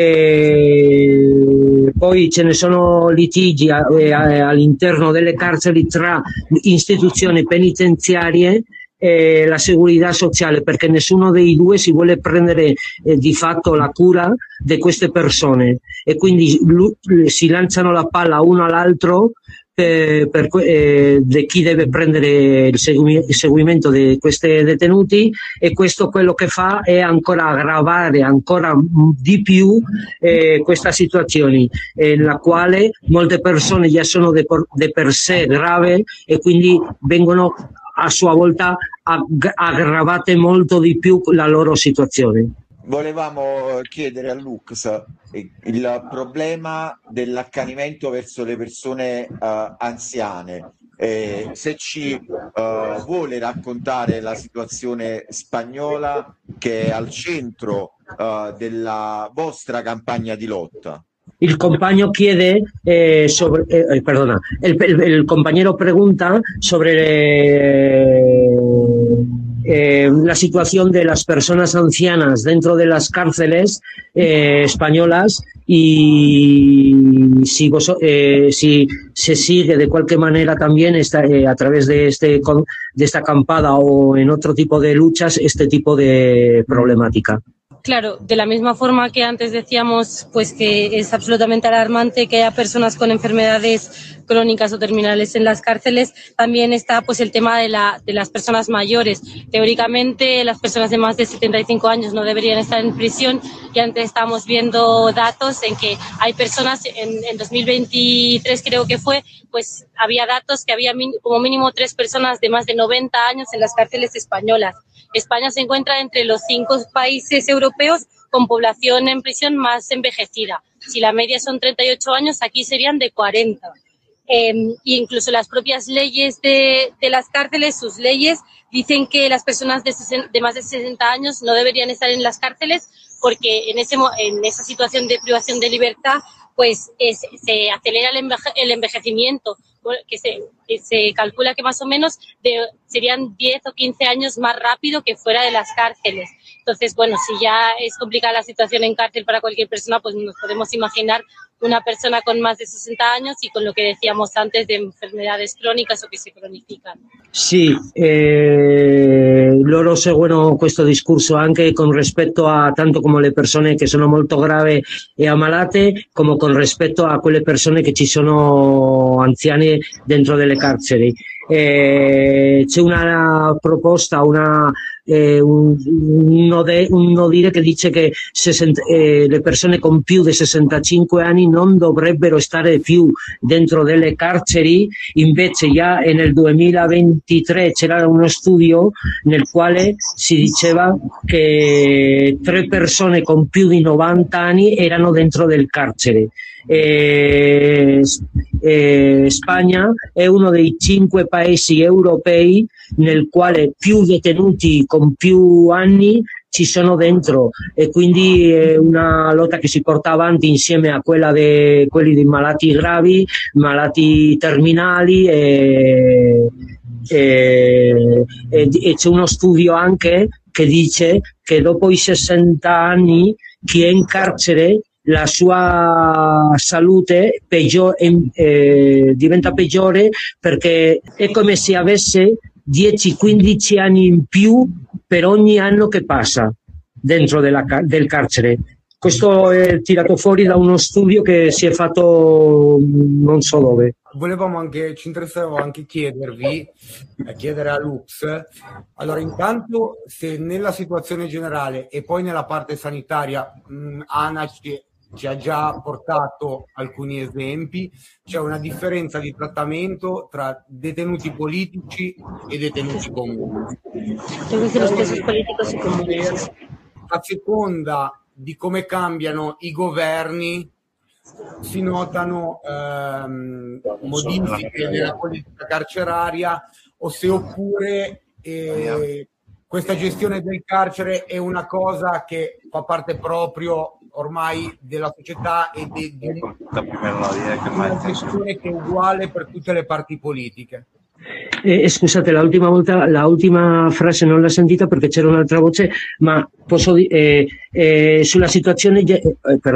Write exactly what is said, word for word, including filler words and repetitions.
E poi ce ne sono litigi a, a, all'interno delle carceri tra istituzioni penitenziarie e la segurità sociale, perché nessuno dei due si vuole prendere eh, di fatto la cura di queste persone, e quindi lui, si lanciano la palla uno all'altro per, per eh, di chi deve prendere il, segui, il seguimento di questi detenuti, e questo quello che fa è ancora aggravare ancora di più eh, questa situazione, eh, nella quale molte persone già sono de, de per sé grave, e quindi vengono a sua volta aggravate molto di più la loro situazione. Volevamo chiedere a Lux il problema dell'accanimento verso le persone uh, anziane, eh, se ci uh, vuole raccontare la situazione spagnola che è al centro uh, della vostra campagna di lotta. Il compañero chiede eh, sobre, eh, perdona, el, el, el compañero pregunta sobre eh, eh, la situación de las personas ancianas dentro de las cárceles eh, españolas, y si, vos, eh, si se sigue de cualquier manera también esta, eh, a través de, este, de esta acampada o en otro tipo de luchas este tipo de problemática. Claro, de la misma forma que antes decíamos, pues que es absolutamente alarmante que haya personas con enfermedades crónicas o terminales en las cárceles, también está pues el tema de, la, de las personas mayores. Teóricamente, las personas de más de setenta y cinco años no deberían estar en prisión, y antes estábamos viendo datos en que hay personas, en, en dos mil veintitrés creo que fue, pues había datos que había min, como mínimo tres personas de más de noventa años en las cárceles españolas. España se encuentra entre los cinco países europeos con población en prisión más envejecida. Si la media son treinta y ocho años, aquí serían de cuarenta. Eh, e incluso las propias leyes de, de las cárceles, sus leyes, dicen que las personas de, de más de sesenta años no deberían estar en las cárceles, porque en, ese, en esa situación de privación de libertad pues es, se acelera el, enveje, el envejecimiento, que se, que se calcula que más o menos de, serían diez o quince años más rápido que fuera de las cárceles. Entonces, bueno, si ya es complicada la situación en cárcel para cualquier persona, pues nos podemos imaginar una persona con más de sessanta años y con lo che decíamos antes de enfermedades crónicas o che si cronificano. Sì, eh, loro seguono questo discorso anche con rispetto a tanto come le persone che sono molto grave e ammalate, come con rispetto a quelle persone che ci sono anziane dentro delle carceri. Eh, c'è una proposta, una, eh, un, uno, de, uno dire che dice che sessanta, eh, le persone con più di sessantacinque anni non dovrebbero stare più dentro delle carceri. Invece già nel duemilaventitré c'era uno studio nel quale si diceva che tre persone con più di novanta anni erano dentro del carcere. Eh, eh, Spagna è uno dei cinque paesi europei nel quale più detenuti con più anni ci sono dentro, e quindi è una lotta che si porta avanti insieme a quella di quelli di malati gravi, malati terminali, e, e, e, e c'è uno studio anche che dice che dopo i sessanta anni chi è in carcere la sua salute peggiore, eh, diventa peggiore, perché è come se avesse dieci quindici anni in più per ogni anno che passa dentro della, del carcere. Questo è tirato fuori da uno studio che si è fatto non so dove. Volevamo anche, ci interessava anche chiedervi, eh, chiedere a Lux, allora intanto se nella situazione generale e poi nella parte sanitaria, mh, Ana ci, ci ha già portato alcuni esempi, c'è una differenza di trattamento tra detenuti politici e detenuti comuni. A seconda di come cambiano i governi si notano ehm, modifiche nella politica carceraria, o se oppure eh, questa gestione del carcere è una cosa che fa parte proprio ormai della società e di, di una gestione che è uguale per tutte le parti politiche. Eh, scusate, l'ultima volta, la ultima frase non l'ho sentita perché c'era un'altra voce, ma posso dire eh, eh, sulla situazione eh,